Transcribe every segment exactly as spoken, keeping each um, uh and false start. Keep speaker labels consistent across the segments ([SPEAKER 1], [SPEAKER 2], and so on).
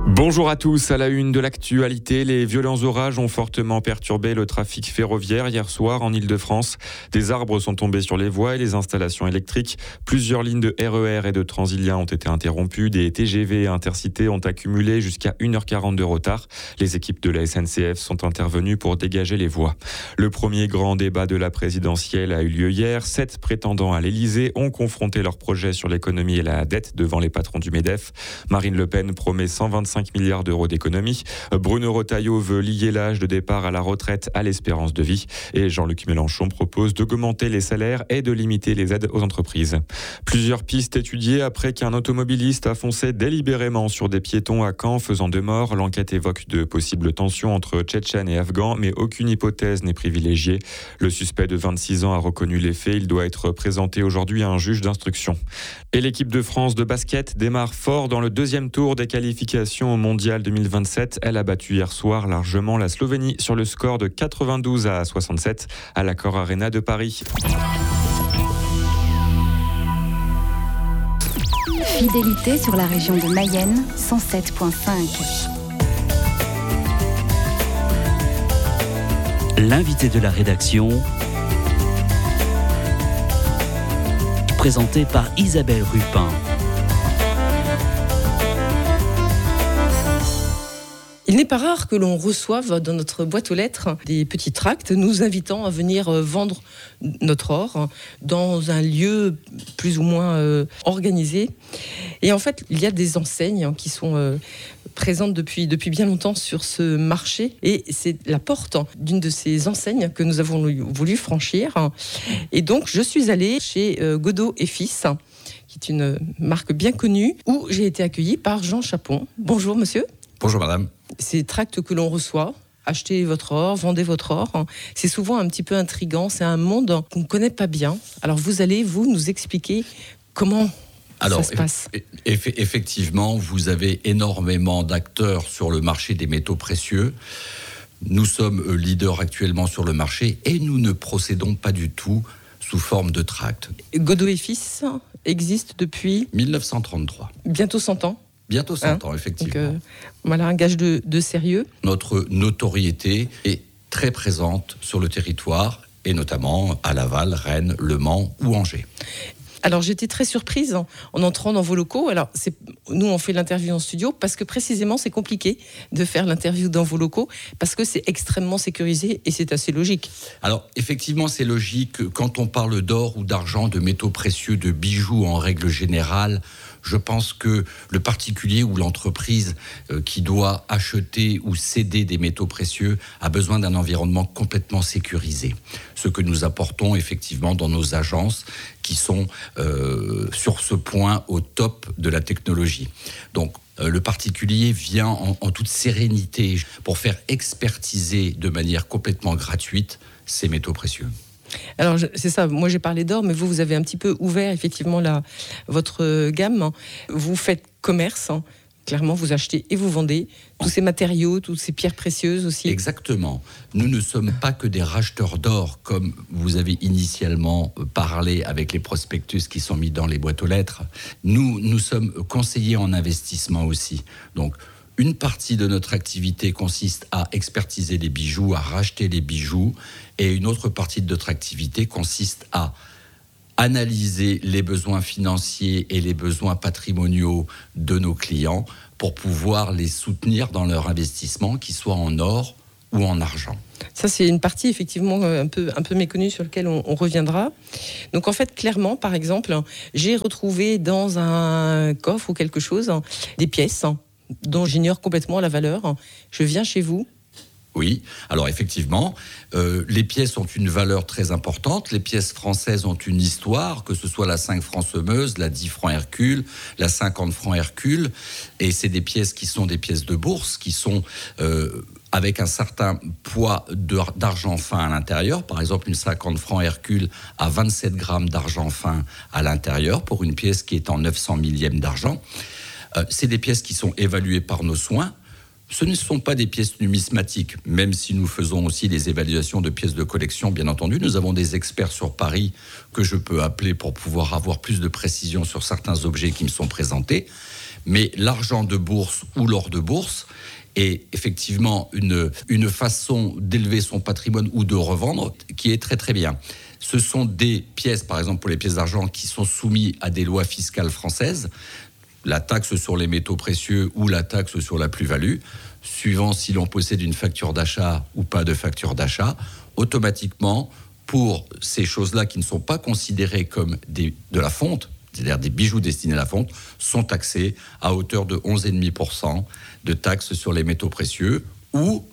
[SPEAKER 1] Bonjour à tous, à la une de l'actualité, les violents orages ont fortement perturbé le trafic ferroviaire hier soir en Île-de-France. Des arbres sont tombés sur les voies et les installations électriques. Plusieurs lignes de R E R et de Transilien ont été interrompues. Des T G V et Intercités ont accumulé jusqu'à une heure quarante de retard. Les équipes de la S N C F sont intervenues pour dégager les voies. Le premier grand débat de la présidentielle a eu lieu hier. Sept prétendants à l'Élysée ont confronté leurs projets sur l'économie et la dette devant les patrons du MEDEF. Marine Le Pen promet cent vingt-cinq milliards d'euros d'économies. Bruno Retailleau veut lier l'âge de départ à la retraite à l'espérance de vie. Et Jean-Luc Mélenchon propose d'augmenter les salaires et de limiter les aides aux entreprises. Plusieurs pistes étudiées après qu'un automobiliste a foncé délibérément sur des piétons à Caen, faisant deux morts. L'enquête évoque de possibles tensions entre Tchétchènes et Afghans, mais aucune hypothèse n'est privilégiée. Le suspect de vingt-six ans a reconnu les faits. Il doit être présenté aujourd'hui à un juge d'instruction. Et l'équipe de France de basket démarre fort dans le deuxième tour des qualifications au Mondial deux mille vingt-sept. Elle a battu hier soir largement la Slovénie sur le score de quatre-vingt-douze à soixante-sept à l'Accor Arena de Paris.
[SPEAKER 2] Fidélité sur la région de Mayenne, cent sept virgule cinq.
[SPEAKER 3] L'invité de la rédaction, présenté par Isabelle Rupin.
[SPEAKER 4] Il n'est pas rare que l'on reçoive dans notre boîte aux lettres des petits tracts nous invitant à venir vendre notre or dans un lieu plus ou moins euh, organisé. Et en fait, il y a des enseignes qui sont euh, présentes depuis, depuis bien longtemps sur ce marché. Et c'est la porte d'une de ces enseignes que nous avons voulu franchir. Et donc, je suis allée chez euh, Godot et Fils, qui est une marque bien connue, où j'ai été accueillie par Jean Chapon. Bonjour, monsieur.
[SPEAKER 5] Bonjour, madame.
[SPEAKER 4] Ces tracts que l'on reçoit, achetez votre or, vendez votre or, c'est souvent un petit peu intriguant, c'est un monde qu'on ne connaît pas bien. Alors vous allez, vous, nous expliquer comment
[SPEAKER 5] Alors,
[SPEAKER 4] ça se passe.
[SPEAKER 5] Eff- effectivement, vous avez énormément d'acteurs sur le marché des métaux précieux. Nous sommes leaders actuellement sur le marché et nous ne procédons pas du tout sous forme de tracts.
[SPEAKER 4] Godot et Fils existe depuis
[SPEAKER 5] dix-neuf cent trente-trois.
[SPEAKER 4] Bientôt cent ans.
[SPEAKER 5] Bientôt cent hein ans, effectivement.
[SPEAKER 4] Donc, euh, voilà un gage de, de sérieux.
[SPEAKER 5] Notre notoriété est très présente sur le territoire, et notamment à Laval, Rennes, Le Mans ou Angers.
[SPEAKER 4] Alors j'étais très surprise en, en entrant dans vos locaux. Alors c'est, nous on fait l'interview en studio parce que précisément c'est compliqué de faire l'interview dans vos locaux parce que c'est extrêmement sécurisé et c'est assez logique.
[SPEAKER 5] Alors effectivement c'est logique quand on parle d'or ou d'argent, de métaux précieux, de bijoux en règle générale. Je pense que le particulier ou l'entreprise euh, qui doit acheter ou céder des métaux précieux a besoin d'un environnement complètement sécurisé. Ce que nous apportons effectivement dans nos agences qui sont euh, sur ce point au top de la technologie. Donc euh, le particulier vient en, en toute sérénité pour faire expertiser de manière complètement gratuite ces métaux précieux.
[SPEAKER 4] Alors c'est ça, moi j'ai parlé d'or, mais vous, vous avez un petit peu ouvert effectivement la, votre gamme. Vous faites commerce, hein. Clairement vous achetez et vous vendez tous ces matériaux, toutes ces pierres précieuses aussi.
[SPEAKER 5] Exactement. Nous ne sommes pas que des racheteurs d'or, comme vous avez initialement parlé avec les prospectus qui sont mis dans les boîtes aux lettres. Nous, nous sommes conseillers en investissement aussi. Donc, une partie de notre activité consiste à expertiser les bijoux, à racheter les bijoux, et une autre partie de notre activité consiste à analyser les besoins financiers et les besoins patrimoniaux de nos clients pour pouvoir les soutenir dans leur investissement, qu'ils soient en or ou en argent.
[SPEAKER 4] Ça, c'est une partie effectivement un peu, un peu méconnue sur laquelle on, on reviendra. Donc en fait, clairement, par exemple, j'ai retrouvé dans un coffre ou quelque chose des pièces dont j'ignore complètement la valeur. Je viens chez vous.
[SPEAKER 5] Oui, alors effectivement, euh, les pièces ont une valeur très importante. Les pièces françaises ont une histoire, que ce soit la cinq francs Semeuse, la dix francs Hercule, la cinquante francs Hercule. Et c'est des pièces qui sont des pièces de bourse, qui sont euh, avec un certain poids de, d'argent fin à l'intérieur. Par exemple, une cinquante francs Hercule a vingt-sept grammes d'argent fin à l'intérieur pour une pièce qui est en neuf cents millièmes d'argent. Euh, c'est des pièces qui sont évaluées par nos soins. Ce ne sont pas des pièces numismatiques, même si nous faisons aussi des évaluations de pièces de collection, bien entendu. Nous avons des experts sur Paris que je peux appeler pour pouvoir avoir plus de précision sur certains objets qui me sont présentés. Mais l'argent de bourse ou l'or de bourse est effectivement une, une façon d'élever son patrimoine ou de revendre qui est très très bien. Ce sont des pièces, par exemple pour les pièces d'argent, qui sont soumises à des lois fiscales françaises, la taxe sur les métaux précieux ou la taxe sur la plus-value, suivant si l'on possède une facture d'achat ou pas de facture d'achat, automatiquement, pour ces choses-là qui ne sont pas considérées comme des, de la fonte, c'est-à-dire des bijoux destinés à la fonte, sont taxés à hauteur de onze virgule cinq pour cent de taxes sur les métaux précieux ou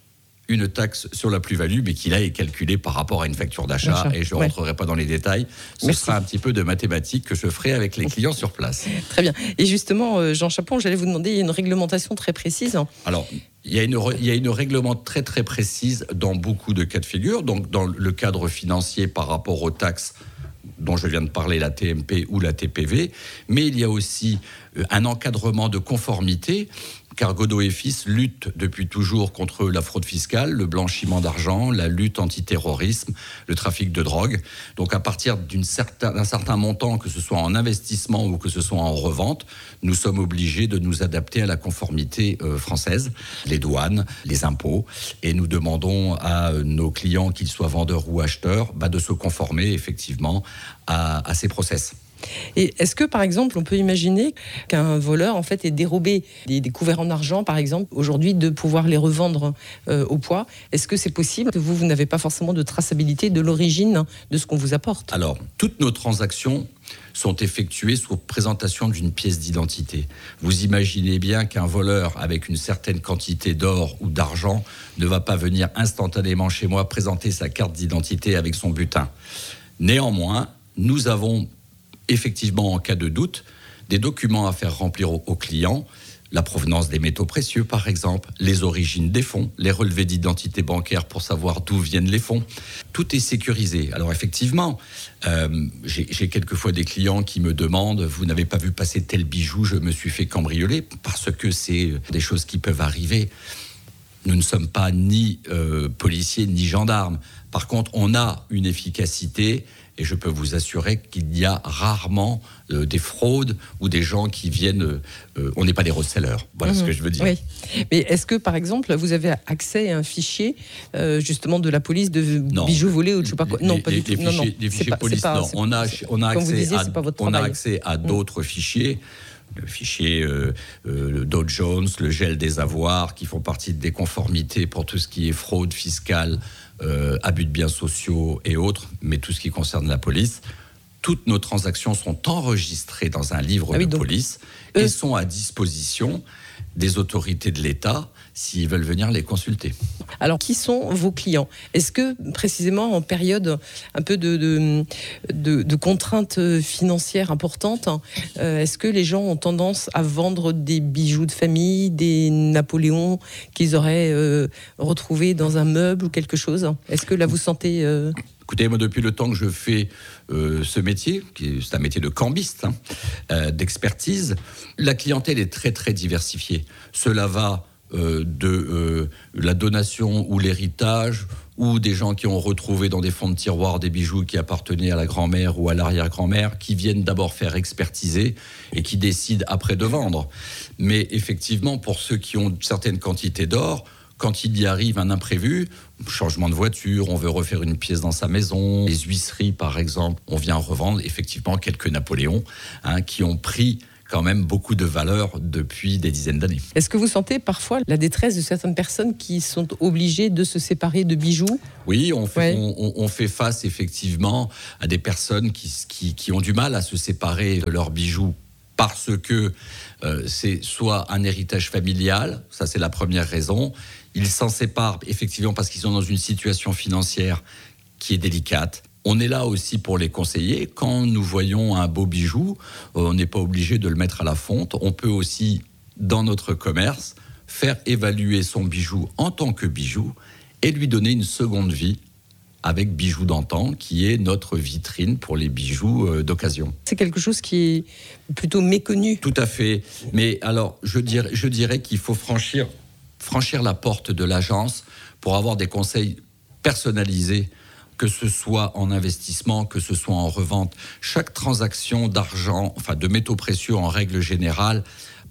[SPEAKER 5] une taxe sur la plus-value, mais qui là est calculée par rapport à une facture d'achat, Achat. et je ne ouais. rentrerai pas dans les détails. Ce Merci. sera un petit peu de mathématiques que je ferai avec les clients sur place.
[SPEAKER 4] Très bien. Et justement, Jean Chapon, j'allais vous demander, il y a une réglementation très précise.
[SPEAKER 5] Alors, il y a une, il y a une réglementation très très précise dans beaucoup de cas de figure. Donc, dans le cadre financier par rapport aux taxes dont je viens de parler, la T M P ou la T P V, mais il y a aussi un encadrement de conformité, car Godot et Fils lutte depuis toujours contre la fraude fiscale, le blanchiment d'argent, la lutte antiterrorisme, le trafic de drogue. Donc à partir d'une certain, d'un certain montant, que ce soit en investissement ou que ce soit en revente, nous sommes obligés de nous adapter à la conformité euh, française, les douanes, les impôts, et nous demandons à nos clients, qu'ils soient vendeurs ou acheteurs, bah, de se conformer effectivement à, à ces process.
[SPEAKER 4] Et est-ce que, par exemple, on peut imaginer qu'un voleur, en fait, ait dérobé des, des couverts en argent, par exemple, aujourd'hui, de pouvoir les revendre euh, au poids? Est-ce que c'est possible que vous, vous n'avez pas forcément de traçabilité de l'origine de ce qu'on vous apporte?
[SPEAKER 5] Alors, toutes nos transactions sont effectuées sous présentation d'une pièce d'identité. Vous imaginez bien qu'un voleur avec une certaine quantité d'or ou d'argent ne va pas venir instantanément chez moi présenter sa carte d'identité avec son butin. Néanmoins, nous avons effectivement, en cas de doute, des documents à faire remplir aux clients, la provenance des métaux précieux, par exemple, les origines des fonds, les relevés d'identité bancaire pour savoir d'où viennent les fonds. Tout est sécurisé. Alors effectivement, euh, j'ai, j'ai quelquefois des clients qui me demandent « Vous n'avez pas vu passer tel bijou, je me suis fait cambrioler » parce que c'est des choses qui peuvent arriver. Nous ne sommes pas ni euh, policiers ni gendarmes. Par contre, on a une efficacité et je peux vous assurer qu'il y a rarement euh, des fraudes ou des gens qui viennent... Euh, on n'est pas des resellers, voilà mmh, ce que je veux dire.
[SPEAKER 4] Oui. Mais est-ce que, par exemple, vous avez accès à un fichier, euh, justement, de la police de non. bijoux volés ou de je sais pas quoi? Non,
[SPEAKER 5] les,
[SPEAKER 4] pas du
[SPEAKER 5] les,
[SPEAKER 4] tout.
[SPEAKER 5] Les fichiers,
[SPEAKER 4] non, non.
[SPEAKER 5] les fichiers
[SPEAKER 4] pas,
[SPEAKER 5] police,
[SPEAKER 4] pas,
[SPEAKER 5] non. On a, on a accès,
[SPEAKER 4] disiez,
[SPEAKER 5] à, on a accès à d'autres mmh. fichiers. Le fichier euh, euh, le Dow Jones, le gel des avoirs, qui font partie des conformités pour tout ce qui est fraude fiscale, euh, abus de biens sociaux et autres, mais tout ce qui concerne la police. Toutes nos transactions sont enregistrées dans un livre ah oui, de donc, police et euh... sont à disposition des autorités de l'État s'ils veulent venir les consulter.
[SPEAKER 4] Alors, qui sont vos clients? Est-ce que, précisément, en période un peu de, de, de, de contraintes financières importantes, euh, est-ce que les gens ont tendance à vendre des bijoux de famille, des Napoléons qu'ils auraient euh, retrouvés dans un meuble ou quelque chose? Est-ce que là, vous sentez... Euh...
[SPEAKER 5] Écoutez, moi, depuis le temps que je fais euh, ce métier, qui est, c'est un métier de cambiste, hein, euh, d'expertise, la clientèle est très, très diversifiée. Cela va euh, de euh, la donation ou l'héritage, ou des gens qui ont retrouvé dans des fonds de tiroir des bijoux qui appartenaient à la grand-mère ou à l'arrière-grand-mère, qui viennent d'abord faire expertiser et qui décident après de vendre. Mais effectivement, pour ceux qui ont certaines quantités d'or, quand il y arrive un imprévu, changement de voiture, on veut refaire une pièce dans sa maison, les huisseries par exemple, on vient revendre effectivement quelques Napoléons hein, qui ont pris quand même beaucoup de valeur depuis des dizaines d'années.
[SPEAKER 4] Est-ce que vous sentez parfois la détresse de certaines personnes qui sont obligées de se séparer de bijoux?
[SPEAKER 5] Oui, on fait, ouais. on, on fait face effectivement à des personnes qui, qui, qui ont du mal à se séparer de leurs bijoux parce que euh, c'est soit un héritage familial, ça c'est la première raison. Ils s'en séparent effectivement parce qu'ils sont dans une situation financière qui est délicate. On est là aussi pour les conseiller. Quand nous voyons un beau bijou, on n'est pas obligé de le mettre à la fonte. On peut aussi, dans notre commerce, faire évaluer son bijou en tant que bijou et lui donner une seconde vie avec Bijoux d'antan, qui est notre vitrine pour les bijoux d'occasion.
[SPEAKER 4] C'est quelque chose qui est plutôt méconnu.
[SPEAKER 5] Tout à fait. Mais alors, je dirais, je dirais qu'il faut franchir, franchir la porte de l'agence pour avoir des conseils personnalisés, que ce soit en investissement, que ce soit en revente. Chaque transaction d'argent, enfin de métaux précieux en règle générale,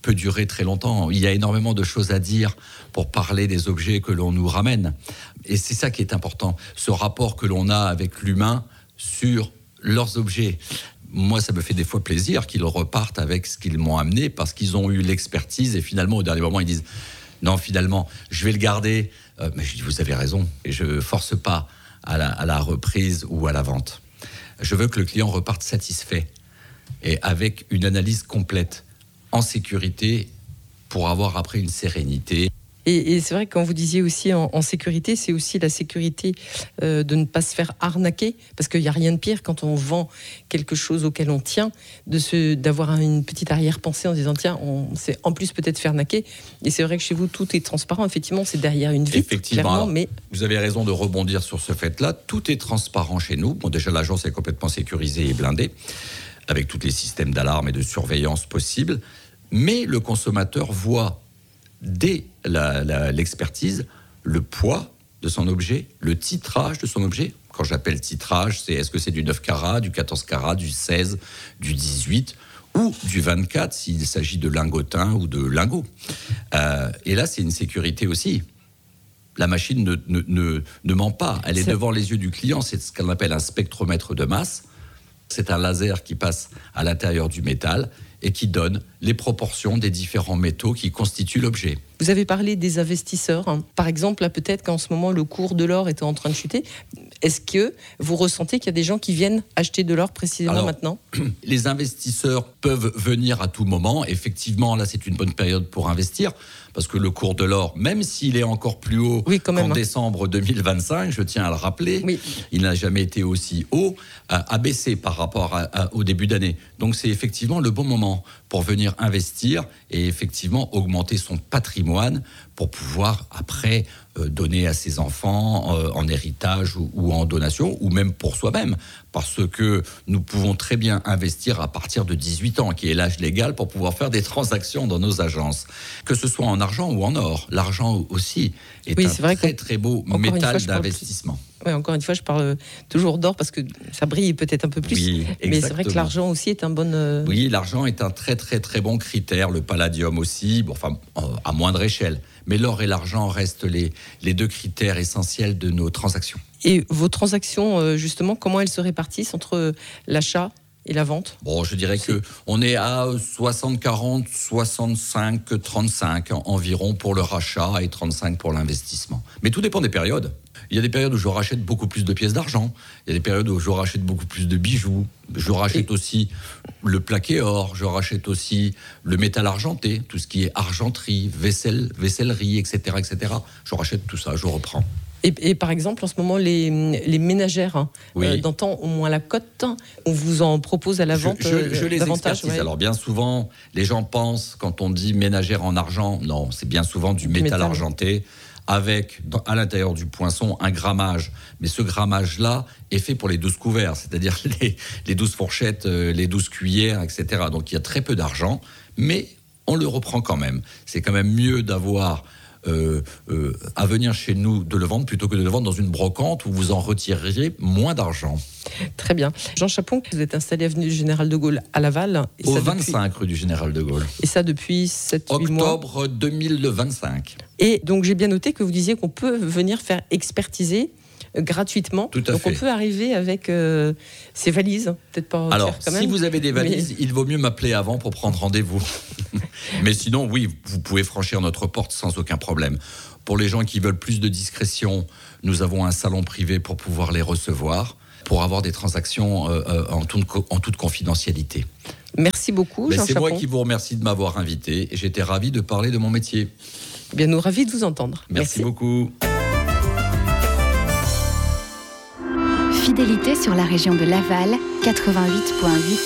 [SPEAKER 5] peut durer très longtemps. Il y a énormément de choses à dire pour parler des objets que l'on nous ramène. Et c'est ça qui est important, ce rapport que l'on a avec l'humain sur leurs objets. Moi, ça me fait des fois plaisir qu'ils repartent avec ce qu'ils m'ont amené parce qu'ils ont eu l'expertise et finalement, au dernier moment, ils disent « Non, finalement, je vais le garder. Euh, » Mais je dis « Vous avez raison. » Et je ne force pas à la, à la reprise ou à la vente. Je veux que le client reparte satisfait et avec une analyse complète, en sécurité, pour avoir après une sérénité.
[SPEAKER 4] Et, et c'est vrai que quand vous disiez aussi en, en sécurité, c'est aussi la sécurité euh, de ne pas se faire arnaquer, parce qu'il n'y a rien de pire quand on vend quelque chose auquel on tient, de se, d'avoir une petite arrière-pensée en disant tiens, on s'est en plus peut-être fait arnaquer. Et c'est vrai que chez vous, tout est transparent. Effectivement, c'est derrière une vitre,
[SPEAKER 5] Effectivement,
[SPEAKER 4] clairement.
[SPEAKER 5] alors,
[SPEAKER 4] Mais...
[SPEAKER 5] Vous avez raison de rebondir sur ce fait-là. Tout est transparent chez nous. Bon, déjà, l'agence est complètement sécurisée et blindée, avec tous les systèmes d'alarme et de surveillance possibles. Mais le consommateur voit dès la, la, l'expertise, le poids de son objet, le titrage de son objet. Quand j'appelle titrage, c'est est-ce que c'est du neuf carats, du quatorze carats, du seize, du dix-huit ou du vingt-quatre s'il s'agit de lingotin ou de lingots. Euh, et là, c'est une sécurité aussi. La machine ne, ne, ne, ne ment pas. Elle est, est devant les yeux du client. C'est ce qu'on appelle un spectromètre de masse. C'est un laser qui passe à l'intérieur du métal et qui donne les proportions des différents métaux qui constituent l'objet.
[SPEAKER 4] Vous avez parlé des investisseurs. Hein. Par exemple, là, peut-être qu'en ce moment, le cours de l'or était en train de chuter. Est-ce que vous ressentez qu'il y a des gens qui viennent acheter de l'or précisément Alors, maintenant ?
[SPEAKER 5] Les investisseurs peuvent venir à tout moment. Effectivement, là, c'est une bonne période pour investir parce que le cours de l'or, même s'il est encore plus haut oui, qu'en même, décembre deux mille vingt-cinq, je tiens à le rappeler, oui. il n'a jamais été aussi haut, a baissé par rapport à, à, au début d'année. Donc, c'est effectivement le bon moment pour venir investir et effectivement augmenter son patrimoine pour pouvoir après euh, donner à ses enfants euh, en héritage ou, ou en donation ou même pour soi-même, parce que nous pouvons très bien investir à partir de dix-huit ans, qui est l'âge légal pour pouvoir faire des transactions dans nos agences, que ce soit en argent ou en or. L'argent aussi est oui, un c'est vrai très très beau métal fois, d'investissement.
[SPEAKER 4] Oui, encore une fois, je parle toujours d'or parce que ça brille peut-être un peu plus. Oui, mais c'est vrai que l'argent aussi est un bon... Euh...
[SPEAKER 5] Oui, l'argent est un très très très bon critère. Le palladium aussi, bon, enfin, à moindre échelle. Mais l'or et l'argent restent les, les deux critères essentiels de nos transactions.
[SPEAKER 4] Et vos transactions, justement, comment elles se répartissent entre l'achat et la vente ?
[SPEAKER 5] Bon, je dirais c'est... qu'on est à soixante quarante, soixante-cinq trente-cinq environ pour le rachat et trente-cinq pour l'investissement. Mais tout dépend des périodes. Il y a des périodes où je rachète beaucoup plus de pièces d'argent. Il y a des périodes où je rachète beaucoup plus de bijoux. Je rachète et... aussi le plaqué or. Je rachète aussi le métal argenté, tout ce qui est argenterie, vaisselle, vaissellerie, et cetera, et cetera. Je rachète tout ça, je reprends.
[SPEAKER 4] Et, et par exemple, en ce moment, les, les ménagères, hein, oui. euh, d'antan au moins la cote, on vous en propose à la vente
[SPEAKER 5] Je, je, je les expertise. Ouais. Alors bien souvent, les gens pensent, quand on dit ménagère en argent, non, c'est bien souvent du, du métal, métal argenté, avec à l'intérieur du poinçon un grammage. Mais ce grammage-là est fait pour les douze couverts, c'est-à-dire les, les douze fourchettes, les douze cuillères, et cetera. Donc il y a très peu d'argent, mais on le reprend quand même. C'est quand même mieux d'avoir... Euh, euh, à venir chez nous de le vendre plutôt que de le vendre dans une brocante où vous en retireriez moins d'argent.
[SPEAKER 4] Très bien. Jean Chapon, vous êtes installé avenue du Général de Gaulle à Laval.
[SPEAKER 5] Et Au ça vingt-cinq depuis... rue du Général de Gaulle.
[SPEAKER 4] Et ça depuis sept huit mois.
[SPEAKER 5] Octobre deux mille vingt-cinq.
[SPEAKER 4] Et donc j'ai bien noté que vous disiez qu'on peut venir faire expertiser gratuitement.
[SPEAKER 5] Tout à
[SPEAKER 4] donc
[SPEAKER 5] fait.
[SPEAKER 4] On peut arriver avec euh, ses valises, peut-être pas.
[SPEAKER 5] Alors,
[SPEAKER 4] quand même,
[SPEAKER 5] si vous avez des valises, mais... il vaut mieux m'appeler avant pour prendre rendez-vous. Mais sinon, oui, vous pouvez franchir notre porte sans aucun problème. Pour les gens qui veulent plus de discrétion, nous avons un salon privé pour pouvoir les recevoir, pour avoir des transactions euh, en, toute, en toute confidentialité.
[SPEAKER 4] Merci beaucoup,
[SPEAKER 5] Mais
[SPEAKER 4] Jean
[SPEAKER 5] c'est
[SPEAKER 4] Chapon.
[SPEAKER 5] moi qui vous remercie de m'avoir invité. J'étais ravi de parler de mon métier.
[SPEAKER 4] Bien, nous ravis de vous entendre.
[SPEAKER 5] Merci,
[SPEAKER 4] Merci.
[SPEAKER 5] beaucoup.
[SPEAKER 2] Fidélité sur la région de Laval, quatre-vingt-huit virgule huit.